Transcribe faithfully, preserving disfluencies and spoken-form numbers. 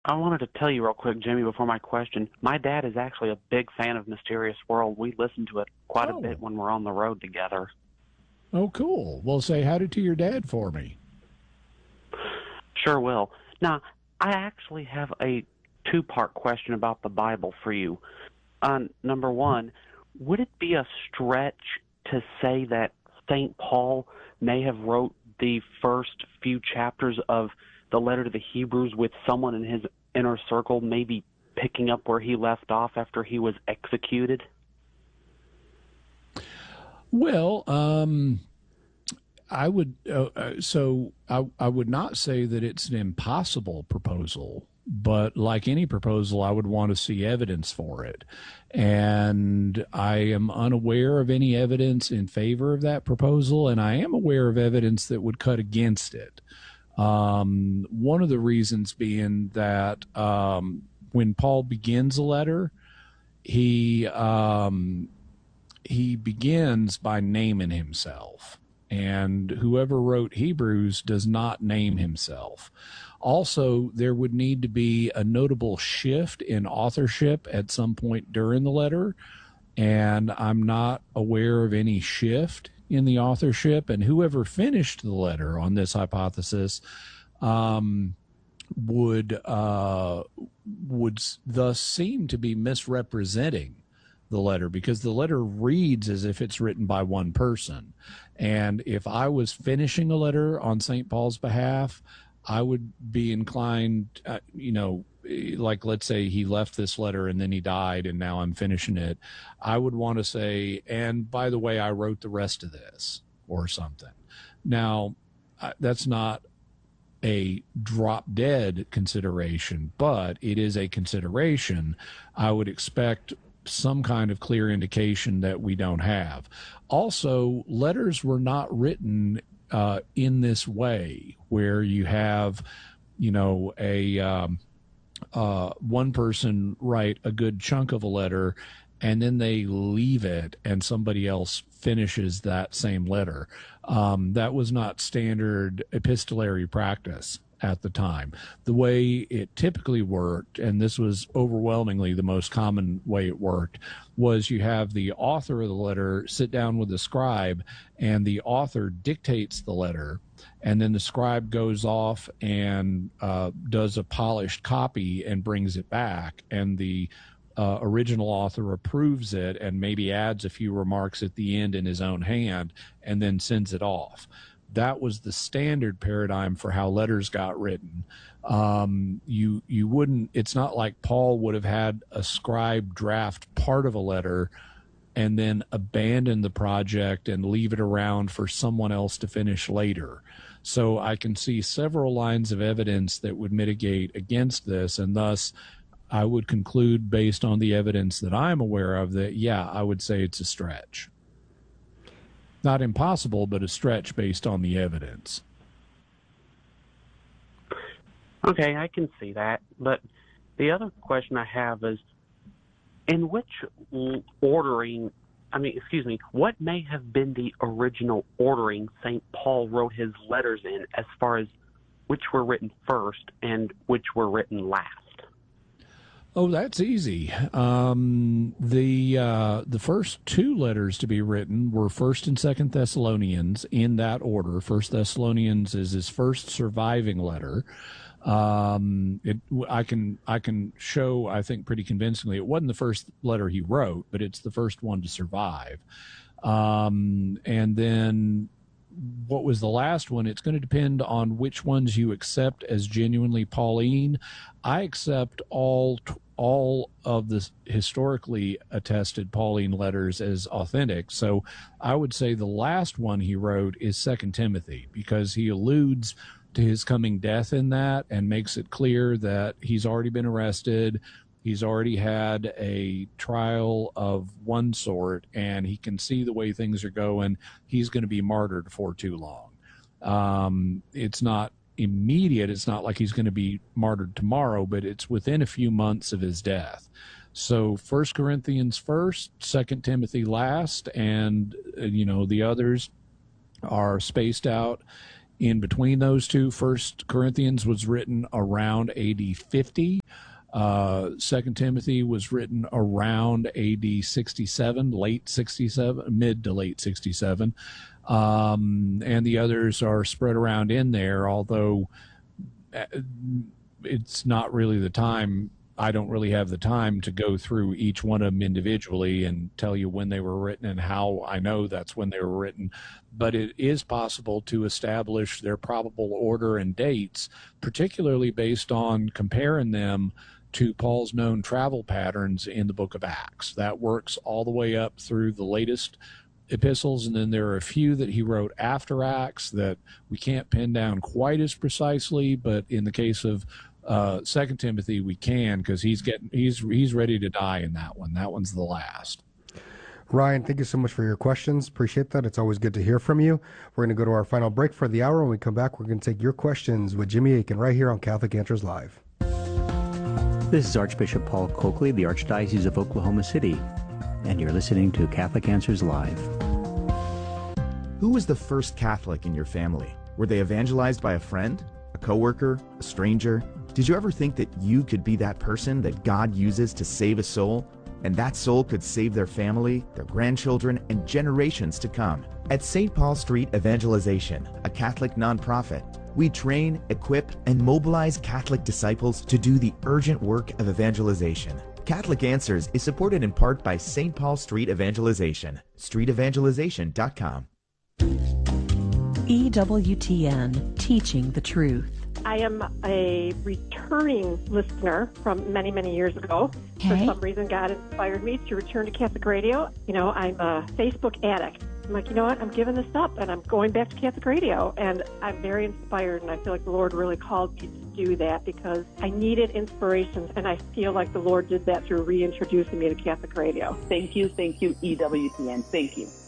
I wanted to tell you real quick, Jimmy, before my question. My dad is actually a big fan of Mysterious World. We listen to it quite a bit Oh, when we're on the road together. oh, cool. Well, say howdy to your dad for me. Sure will. Now, I actually have a two-part question about the Bible for you. Uh, number one, would it be a stretch to say that Saint Paul may have wrote the first few chapters of the letter to the Hebrews with someone in his inner circle maybe picking up where he left off after he was executed? Well, um, I would uh, uh, so I, I would not say that it's an impossible proposal, but like any proposal, I would want to see evidence for it. And I am unaware of any evidence in favor of that proposal, and I am aware of evidence that would cut against it. Um, one of the reasons being that um, when Paul begins a letter, he um, he begins by naming himself. And whoever wrote Hebrews does not name himself. Also, there would need to be a notable shift in authorship at some point during the letter. And I'm not aware of any shift in the authorship. And whoever finished the letter on this hypothesis um, would uh, would thus seem to be misrepresenting the letter, because the letter reads as if it's written by one person. And if I was finishing a letter on Saint Paul's behalf, I would be inclined, uh, you know, like let's say he left this letter and then he died and now I'm finishing it. I would want to say, and by the way, I wrote the rest of this or something. Now, uh, that's not a drop dead consideration, but it is a consideration. I would expect some kind of clear indication that we don't have. Also, letters were not written uh, in this way, where you have, you know, a um, uh, one person write a good chunk of a letter and then they leave it and somebody else finishes that same letter. Um, that was not standard epistolary practice at the time. The way it typically worked, and this was overwhelmingly the most common way it worked, was you have the author of the letter sit down with the scribe, and the author dictates the letter, and then the scribe goes off and uh, does a polished copy and brings it back, and the uh, original author approves it and maybe adds a few remarks at the end in his own hand, and then sends it off. That was the standard paradigm for how letters got written. Um, you you wouldn't. It's not like Paul would have had a scribe draft part of a letter and then abandon the project and leave it around for someone else to finish later. So I can see several lines of evidence that would mitigate against this, and thus I would conclude, based on the evidence that I'm aware of, that yeah, I would say it's a stretch. Not impossible, but a stretch based on the evidence. Okay, I can see that. But the other question I have is, in which ordering, I mean, excuse me, what may have been the original ordering Saint Paul wrote his letters in, as far as which were written first and which were written last? Oh, that's easy. Um, the uh, the first two letters to be written were First and Second Thessalonians, in that order. First Thessalonians is his first surviving letter. Um, it, I can I can show, I think, pretty convincingly, it wasn't the first letter he wrote, but it's the first one to survive. Um, and then what was the last one? It's going to depend on which ones you accept as genuinely Pauline. I accept all all of the historically attested Pauline letters as authentic. So I would say the last one he wrote is Second Timothy, because he alludes to his coming death in that and makes it clear that he's already been arrested. He's already had a trial of one sort, and he can see the way things are going. He's going to be martyred before too long. Um, it's not immediate. It's not like he's going to be martyred tomorrow, but it's within a few months of his death. So First Corinthians first, Second Timothy last, and, uh, you know, the others are spaced out in between those two. First Corinthians was written around A D fifty. Uh, Second Timothy was written around A D sixty-seven, late sixty-seven, mid to late sixty-seven. Um, and the others are spread around in there, although it's not really the time. I don't really have the time to go through each one of them individually and tell you when they were written and how I know that's when they were written. But it is possible to establish their probable order and dates, particularly based on comparing them to Paul's known travel patterns in the book of Acts. That works all the way up through the latest epistles, and then there are a few that he wrote after Acts that we can't pin down quite as precisely, but in the case of uh, Second Timothy, we can, because he's getting he's he's ready to die in that one. That one's the last. Ryan, thank you so much for your questions. Appreciate that. It's always good to hear from you. We're going to go to our final break for the hour. When we come back, we're going to take your questions with Jimmy Akin right here on Catholic Answers Live. This is Archbishop Paul Coakley, the Archdiocese of Oklahoma City, and you're listening to Catholic Answers Live. Who was the first Catholic in your family? Were they evangelized by a friend, a coworker, a stranger? Did you ever think that you could be that person that God uses to save a soul, and that soul could save their family, their grandchildren, and generations to come? At Saint Paul Street Evangelization, a Catholic nonprofit, we train, equip, and mobilize Catholic disciples to do the urgent work of evangelization. Catholic Answers is supported in part by Saint Paul Street Evangelization, street evangelization dot com. E W T N, Teaching the Truth. I am a returning listener from many, many years ago. Okay. For some reason, God inspired me to return to Catholic Radio. You know, I'm a Facebook addict. I'm like, you know what, I'm giving this up, and I'm going back to Catholic Radio. And I'm very inspired, and I feel like the Lord really called me to do that because I needed inspiration, and I feel like the Lord did that through reintroducing me to Catholic Radio. Thank you, thank you, E W T N. Thank you.